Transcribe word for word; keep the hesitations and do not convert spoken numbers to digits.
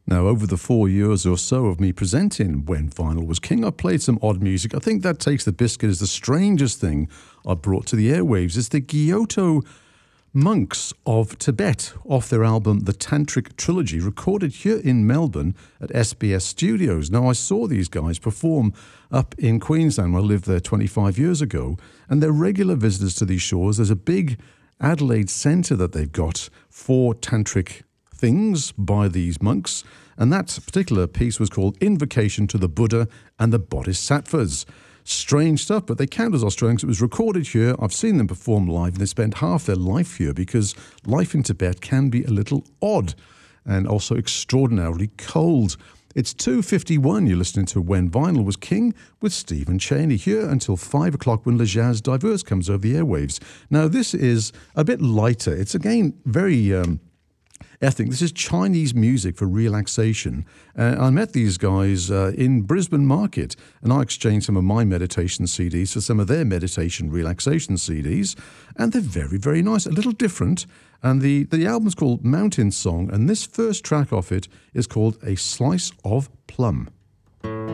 Now, over the four years or so of me presenting When Vinyl Was King, I played some odd music. I think That Takes the Biscuit is the strangest thing I brought to the airwaves. It's the Gyuto Monks of Tibet off their album The Tantric Trilogy, recorded here in Melbourne at S B S Studios. Now, I saw these guys perform up in Queensland when I lived there twenty-five years ago, and they're regular visitors to these shores. There's a big Adelaide centre that they've got for tantric things by these monks, and that particular piece was called Invocation to the Buddha and the Bodhisattvas. Strange stuff, but they count as Australians. It was recorded here. I've seen them perform live, and they spent half their life here because life in Tibet can be a little odd and also extraordinarily cold. It's two fifty-one. You're listening to When Vinyl Was King with Stephen Cheney, here until five o'clock when Le Jazz Diverse comes over the airwaves. Now, this is a bit lighter. It's, again, very Um, ethnic. This is Chinese music for relaxation. Uh, I met these guys uh, in Brisbane Market, and I exchanged some of my meditation C Ds for some of their meditation relaxation C Ds, and they're very, very nice, a little different. And the, the album's called Mountain Song, and this first track off it is called A Slice of Plum.